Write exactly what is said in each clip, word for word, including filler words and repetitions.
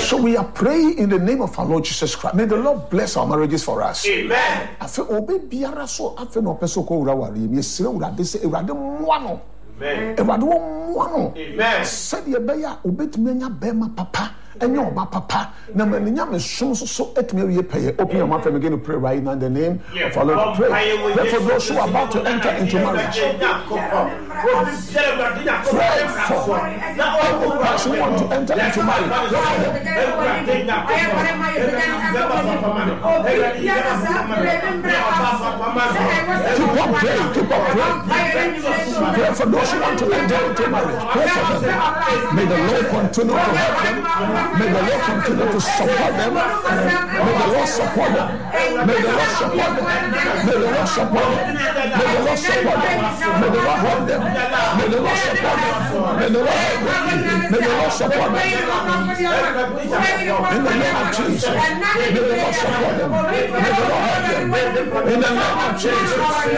So we are praying in the name of our Lord Jesus Christ. May the Lord bless our marriages for us. Amen. Afe obe biara so afe no peso ko wura ware mi esire wura de se ewrade moa no. Amen. Ewrade wo moa no. Amen. Said ye be ya obetumi anya be ma papa. Enya oba papa na maninya me som so so etumi we pay. Open your mouth and begin to pray right now in the name yeah. of our Lord. Pray. Pray for those who are about to enter into marriage. Pray for every person who want to enter into marriage. Pray for them. Keep on praying. Keep on praying. Pray for those who want to enter into marriage. Pray for them. May the Lord continue to help them. May the Lord continue to support them. May the Lord support them. May the Lord support them. May the Lord support them. May the Lord support them. May the Lord help them. May the Lord support them. May the Lord help them. May the Lord support them. In the name of Jesus. May the Lord support them. May the Lord help them. In the name of Jesus.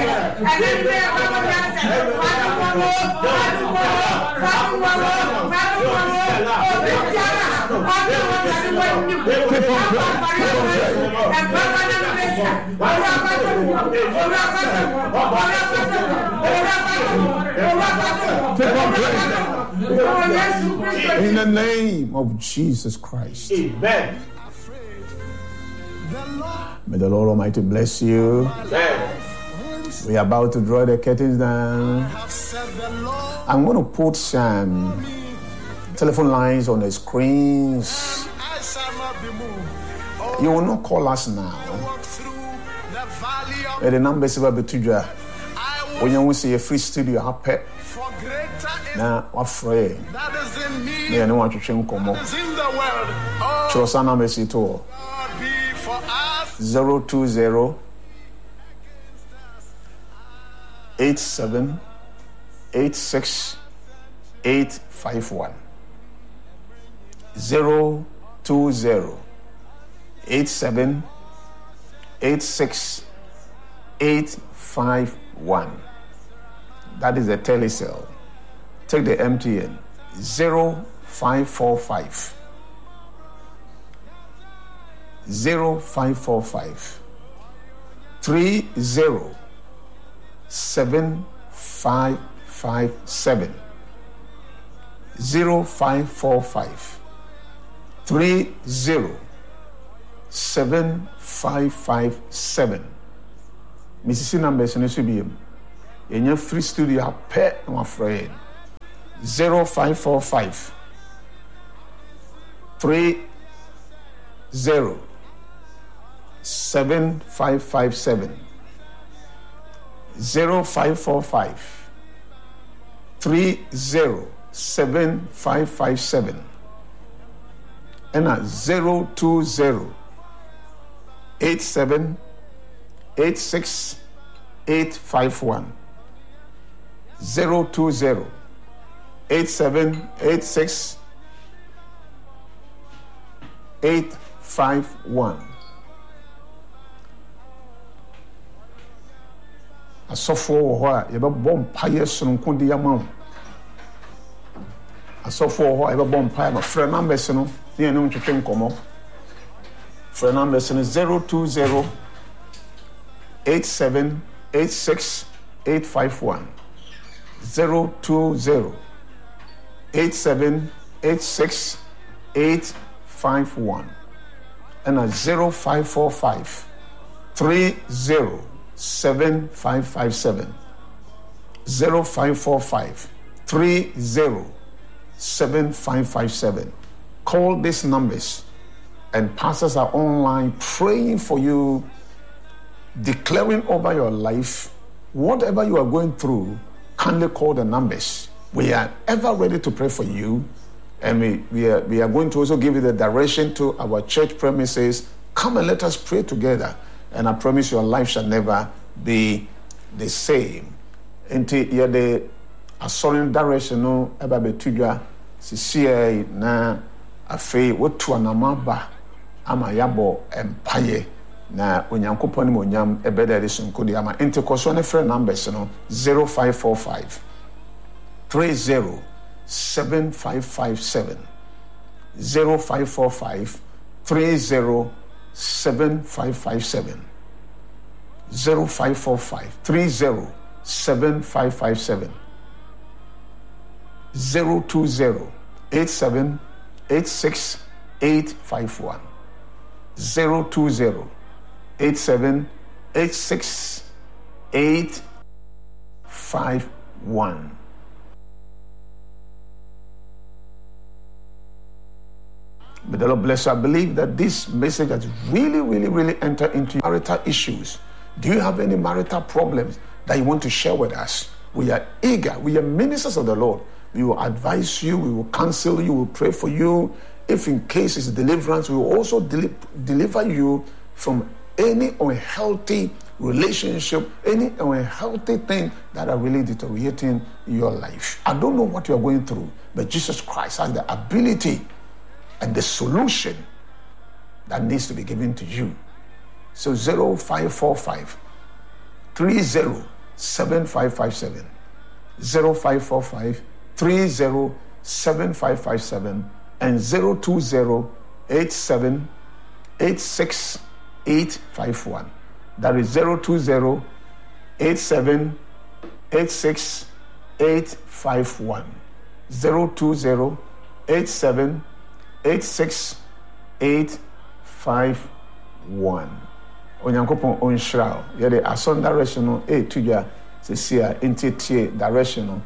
In the name of Jesus Christ. Amen. May the Lord Almighty bless you. Amen. We are about to draw the curtains down. I'm going to put some telephone lines on the screens. You will not call us now. The numbers will be too. When you see a free studio, happy. Now, what free? Me, I know what you think. Come on. Chosa numbers it all. Zero two zero eight seven eight six eight five one. Zero two zero eight seven eight six eight five one. That is the telecell. Take the M T N. Zero five four five zero five four five three zero seven five five seven zero five four five three zero seven five five seven. Missus Numbers in S B M. In your free studio, pet my friend. Zero five four five three zero seven five five seven zero five four five three zero seven five five seven and at zero two zero eight seven eight six eight five one zero two zero eight seven eight six eight five one. Asofo wo ho a yebɛbɔ mpaeɛ sononko de yama wo. Asofo wo ho a yebɛbɔ mpaeɛ ma frɛ numbers no ne yɛn ntwetwe nkɔmɔ. Frɛ numbers no zero two zero eight seven eight six eight five one zero two zero eight seven eight six eight five one and a zero five four five three zero seven five five seven zero five four five three zero seven five five seven. Call these numbers and pastors are online praying for you, declaring over your life. Whatever you are going through, kindly call the numbers. We are ever ready to pray for you. And we, we, are, we are going to also give you the direction to our church premises. Come and let us pray together. And I promise your life shall never be the same. Until you're the assuring direction, no, about the Tudra, Sisia, na, afe, what to an amaba, amayabo, empire. Na unyankopon mo nyam ebeda edition kodi ama intercossion ne friend numbers no zero five four five three zero seven five five seven zero five four five three zero seven five five seven. zero five four five three zero seven five five seven. zero two zero eight seven eight six eight five one. zero two zero eight seven eight six eight five one. May the Lord bless you. I believe that this message has really, really, really entered into marital issues. Do you have any marital problems that you want to share with us? We are eager. We are ministers of the Lord. We will advise you. We will counsel you. We will pray for you. If in case it's deliverance, we will also deli- deliver you from any unhealthy relationship, any unhealthy thing that are really deteriorating your life. I don't know what you're going through, but Jesus Christ has the ability and the solution that needs to be given to you. So zero five four five three zero seven five five seven. zero five four five three zero seven five five seven and zero two zero eight seven eight six eight five one. That is zero two zero eight seven eight six eight five one. zero two zero eight seven eight six eight five one. Onyankopon onhyira o. Ye de ason direction no e tuja se sia entitie direction no.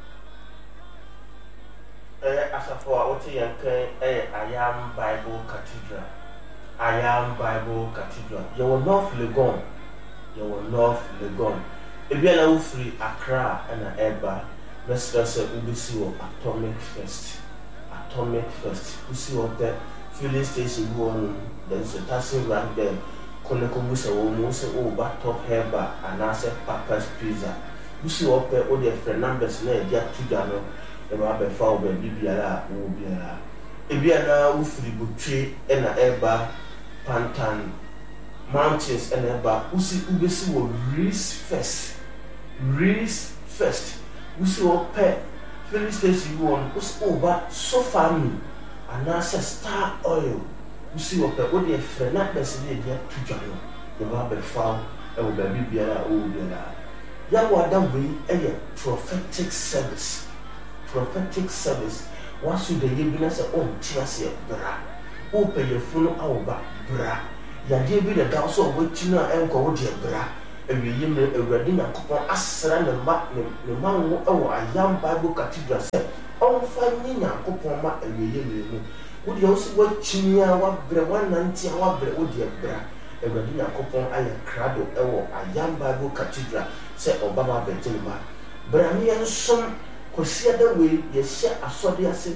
Eh asafo a wote yankan eh I Am Bible Cathedral. I Am Bible Cathedral. You will North Legon. You will North Legon. Ebi ala wo free Accra and Eba. Mesra se ubisi wo Atomic First. Atomic First. Usi wo the filling station one. There's a taxi right there. Koneko musa wo mo se o ba top heba anase Papa's Pizza. Usi wo pe o de friend numbers na e dia tuga no. E ba be fa o be bibiara o biara. Ebi ala wo free butwe na Eba Pantan Mountains and Eba. Usi ubisi wo Reese First. Reese First. Usi wo pe filling station one. Usi o ba Sofami anase Star Oil. Usi wo pe o de friend numbers na e dia tuga no. E ba be fa e wo be bibiara o biara. Ya wo adam we e prophetic service. Prophetic service. Wasu de yebina se on tiase bra. O pe ye funu awoba bra. Ya de bi de da so wo tina enko wo de bra. Ewi yimre ewradi na kopon asra ne ma ne ma wo e wo I Am Bible Cathedral se on fa nyinya kopon ma ewi yimre mu. Wo de wo si wo chinia wa bra wa nanti wa bra wo de bra. Ewradi na kopon aye krado e wo I Am Bible Cathedral se obama betelma. Bra mi ensom Kosia da we ye share asode ase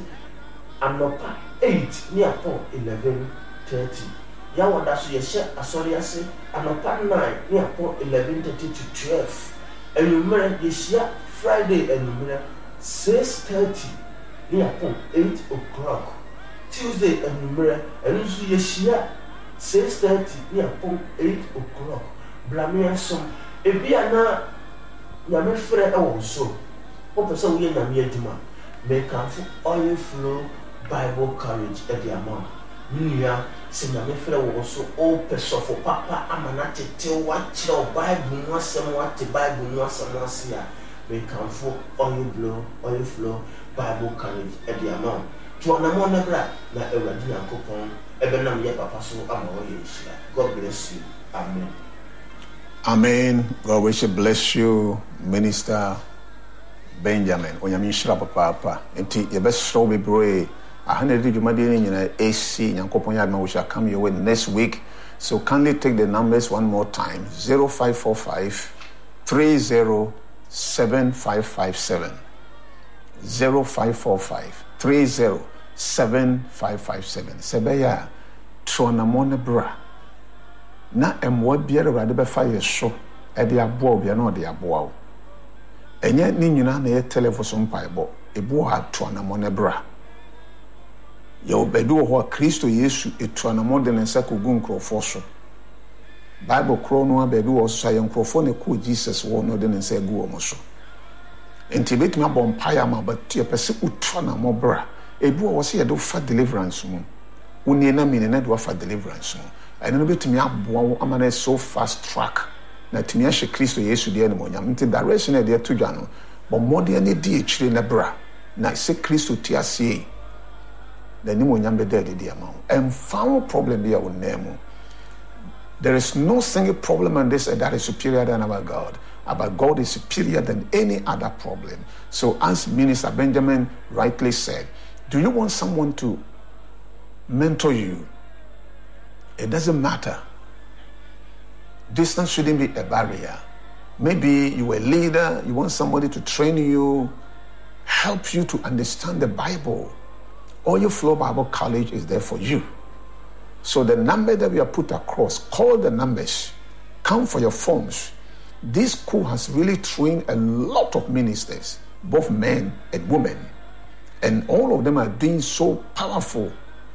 anopa eight near upon eleven thirty. Ya wada so ye share asode ase anopa nine near upon eleven thirty to twelve. Enumere ye share Friday enumere six thirty near upon eight o'clock. Tuesday enumere enunsu ye share six thirty near upon eight o'clock. Blamia som ebi ana ya me frɛ e wo so. What person we na me aduma make am for oil flow Bible courage at the amount. Nia se na me frɛ wo so o person for papa amana tete wa kyerɛ Bible no asɛm wa te Bible no asɛm asia make am for oil flow oil flow Bible courage at the amount. To na mo na bra na Awurade Nyankopɔn ebe na me papa so ama wo ye hia. God bless you. Amen. Amen. God we should bless you, Minister Benjamin, onyame nhyira papa enti ye besro bebre ahane de dwumade ne nyina ac nyankopon ya ma we shall come your way next week. So kindly take the numbers one more time: zero five four five three zero seven five five seven. zero five four five three zero seven five five seven. Sebeya tronamone bra na emwa biara rade be fa ye so e de aboa bia na o de aboa. Enye ni nyina na ye telephone paibo ebu ato na mo ne bra ye obedu ho Kristo Yesu etu na mo de nsa ko gu nkrofo so. Bible kro no abedu wo so ye nkrofo ne ko Jesus wo no de nsa gu wo mo so. Enti betuma bom paya ma batie pese utu na mo bra ebu a wɔsi yɛde fa deliverance mu wonnie na mine na de fa deliverance mu ɛno no betumi aboa wo ama na so fast track na tumi ahye Kristo Yesu deɛ no monyam nti direction na de to dwa no bɔ mmɔden ne di akyire na bra na sɛ Kristo ti asie na ni monyam bɛda de ama wo ɛmfa wo problem bi a wo nan mu. There is no single problem on this earth that is superior than our God. Our God is superior than any other problem. So as Minister Benjamin rightly said, do you want someone to mentor you? It doesn't matter. Distance shouldn't be a barrier. Maybe you're a leader, you want somebody to train you, help you to understand the Bible. Oil Flow Bible College is there for you. So the number that we have put across, call the numbers, come for your forms. This school has really trained a lot of ministers, both men and women, and all of them are doing so powerful.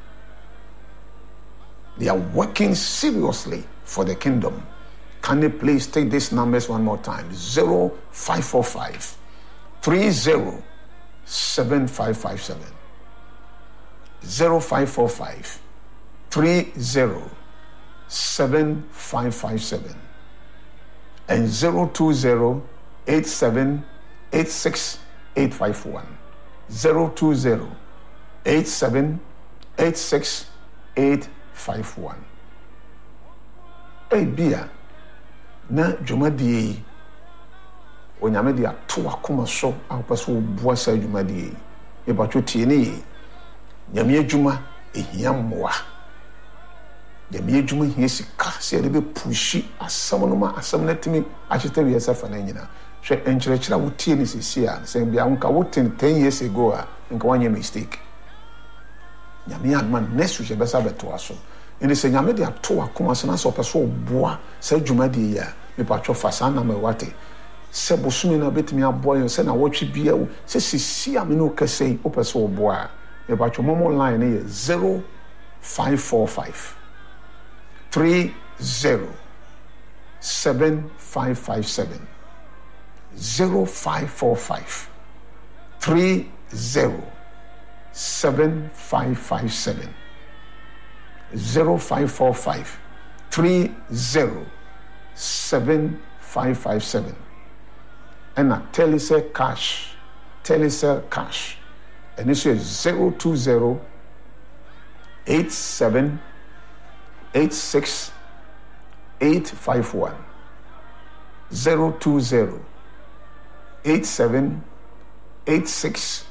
They are working seriously for the kingdom. Can you please take these numbers one more time? zero five four five, three zero, seven five five seven. zero five four five, three zero, seven five five seven. And zero two zero, eight seven eight six eight five one. zero two zero, eight seven eight six eight five one. Hey, Bia. Na dwumadie yi onyame de ato akoma so awopɛso oboa sa dwumadie yi ebatwo tie ne yi nyame adwuma ehia mmoa nyame adwuma hia sika se de be pushi asam no ma asam na timi ahyeta wi esa fa na nyina hwɛ enkyerɛkyerɛ wo tie ne sisi a sɛ bia nka wo ten ten years ago a nka wanye mistake nyame adma next we besa beto aso ene sɛ nyame de ato akoma so na so pɛso oboa sa dwumadie ya me patcho fasa na me wate se bosumi na betimi aboa yo se na wotwe bia wo se sisi a me no kasei o pɛso oboa me patcho momo line ne zero five four five, three zero, seven five five seven. zero five four five, three zero, seven five five seven. zero five four five, three zero, seven five five seven. And a Telecel cash, Telecel cash. And this is zero two zero, eight seven eight six eight five one. zero two zero, eight seven eight six